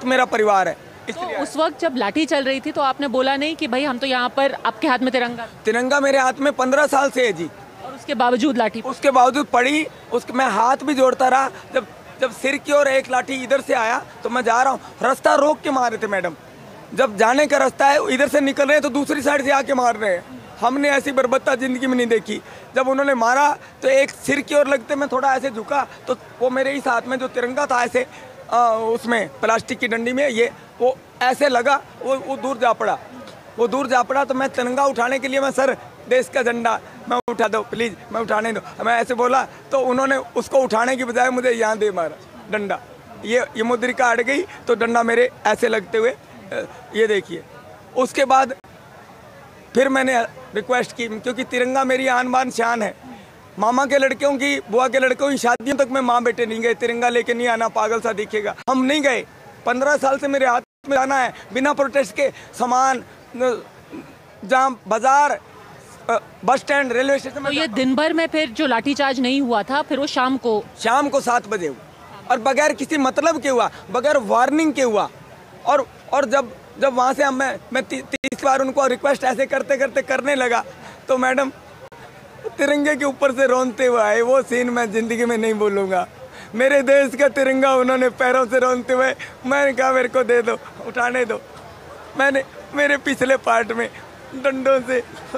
साथ मेरा परिवार है। तो उस वक्त जब लाठी चल रही थी तो आपने बोला नहीं कि भाई हम तो यहाँ पर, आपके हाथ में तिरंगा मेरे हाथ में 15 साल से है जी, और उसके बावजूद लाठी? उसके बावजूद पड़ी, उसके मैं हाथ भी जोड़ता रहा। जब सिर की ओर एक लाठी इधर से आया तो मैं जा रहा हूँ, रास्ता रोक के मारे थे मैडम। जब जाने का रास्ता है, इधर से निकल रहे हैं तो दूसरी साइड से आके मार रहे हैं। हमने ऐसी बर्बरता जिंदगी में नहीं देखी। जब उन्होंने मारा तो एक सिर की ओर लगते मैं थोड़ा ऐसे झुका तो वो मेरे ही हाथ में जो तिरंगा था ऐसे उसमें प्लास्टिक की डंडी में ये वो ऐसे लगा, वो दूर जा पड़ा, वो दूर जा पड़ा। तो मैं तिरंगा उठाने के लिए मैं, सर देश का झंडा मैं उठा दो प्लीज़, मैं उठाने दो, मैं ऐसे बोला तो उन्होंने उसको उठाने की बजाय मुझे यहाँ दे मारा डंडा। ये मुद्रिका अड़ गई तो डंडा मेरे ऐसे लगते हुए, ये देखिए। उसके बाद फिर मैंने रिक्वेस्ट की, क्योंकि तिरंगा मेरी आन बान शान है। मामा के लड़कों की, बुआ के लड़कों की शादियों तक में माँ बेटे नहीं गए, तिरंगा लेके नहीं आना, पागल सा दिखेगा। हम नहीं गए। 15 साल से मेरे हाथ में जाना है बिना प्रोटेस्ट के। सामान जहाँ बाजार, बस स्टैंड, रेलवे स्टेशन। तो ये दिन भर में फिर जो लाठीचार्ज नहीं हुआ था, फिर वो शाम को 7 बजे हुआ, और बगैर किसी मतलब के हुआ, बगैर वार्निंग के हुआ। और जब वहाँ से मैं 30 बार उनको रिक्वेस्ट ऐसे करते करते करने लगा तो मैडम तिरंगे के ऊपर से रोनते हुए आए। वो सीन मैं जिंदगी में नहीं भूलूंगा। मेरे देश का तिरंगा उन्होंने पैरों से रोनते हुए, मैंने कहा मेरे को दे दो, उठाने दो। मैंने मेरे पिछले पार्ट में डंडों से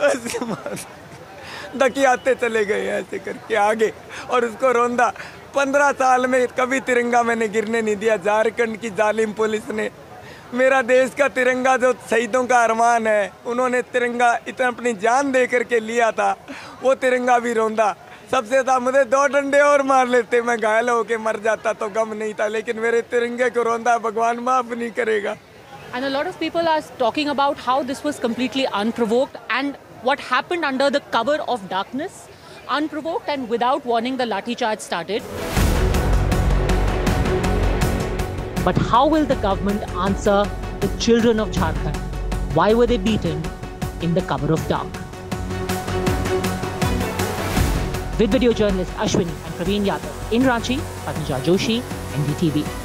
धकियाते चले गए ऐसे करके आगे, और उसको रोंदा। 15 साल में कभी तिरंगा मैंने गिरने नहीं दिया। झारखंड की जालिम पुलिस ने मेरा देश का तिरंगा, जो शहीदों का अरमान है, उन्होंने तिरंगा इतना अपनी जान दे करके लिया था, वो तिरंगा भी रोंदा। सबसे था मुझे 2 डंडे और मार लेते, मैं घायल होके मर जाता तो गम नहीं था, लेकिन मेरे तिरंगे को रोंदा, भगवान माफ नहीं करेगा। And a lot of people are talking about how this was completely unprovoked and what happened under the cover of darkness, unprovoked and without warning the lathi charge started. But how will the government answer the children of Jharkhand? Why were they beaten in the cover of dark? With video journalist Ashwini and Praveen Yadav in Ranchi, Padmaja Joshi, NDTV.